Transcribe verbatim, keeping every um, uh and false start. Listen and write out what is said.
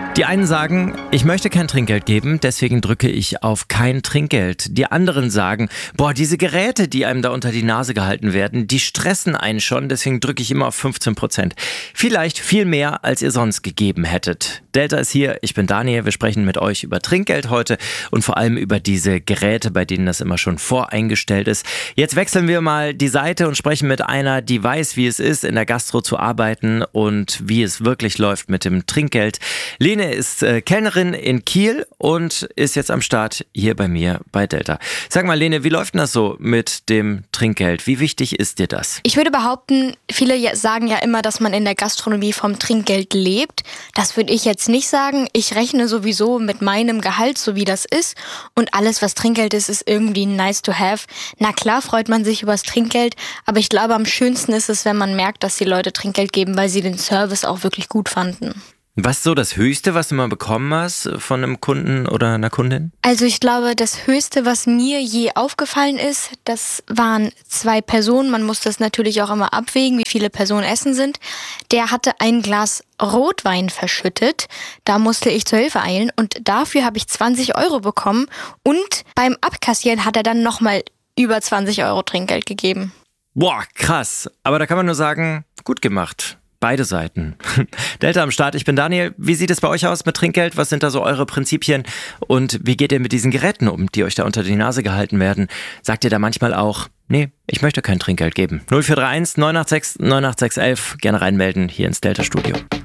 Die einen sagen, ich möchte kein Trinkgeld geben, deswegen drücke ich auf kein Trinkgeld. Die anderen sagen, boah, diese Geräte, die einem da unter die Nase gehalten werden, die stressen einen schon, deswegen drücke ich immer auf fünfzehn Prozent. Vielleicht viel mehr, als ihr sonst gegeben hättet. Delta ist hier, ich bin Daniel, wir sprechen mit euch über Trinkgeld heute und vor allem über diese Geräte, bei denen das immer schon voreingestellt ist. Jetzt wechseln wir mal die Seite und sprechen mit einer, die weiß, wie es ist, in der Gastro zu arbeiten und wie es wirklich läuft mit dem Trinkgeld. Lene ist äh, Kellnerin in Kiel und ist jetzt am Start hier bei mir bei Delta. Sag mal, Lene, wie läuft denn das so mit dem Trinkgeld? Wie wichtig ist dir das? Ich würde behaupten, viele ja- sagen ja immer, dass man in der Gastronomie vom Trinkgeld lebt. Das würde ich jetzt nicht sagen. Ich rechne sowieso mit meinem Gehalt, so wie das ist. Und alles, was Trinkgeld ist, ist irgendwie nice to have. Na klar freut man sich über das Trinkgeld, aber ich glaube, am schönsten ist es, wenn man merkt, dass die Leute Trinkgeld geben, weil sie den Service auch wirklich gut fanden. Was ist so das Höchste, was du mal bekommen hast von einem Kunden oder einer Kundin? Also ich glaube, das Höchste, was mir je aufgefallen ist, das waren zwei Personen. Man muss das natürlich auch immer abwägen, wie viele Personen essen sind. Der hatte ein Glas Rotwein verschüttet. Da musste ich zur Hilfe eilen und dafür habe ich zwanzig Euro bekommen. Und beim Abkassieren hat er dann nochmal über zwanzig Euro Trinkgeld gegeben. Boah, krass. Aber da kann man nur sagen, gut gemacht. Beide Seiten. Delta am Start, ich bin Daniel. Wie sieht es bei euch aus mit Trinkgeld? Was sind da so eure Prinzipien? Und wie geht ihr mit diesen Geräten um, die euch da unter die Nase gehalten werden? Sagt ihr da manchmal auch, nee, ich möchte kein Trinkgeld geben? null vier drei eins neun acht sechs neun acht sechs eins eins, gerne reinmelden hier ins Delta Studio.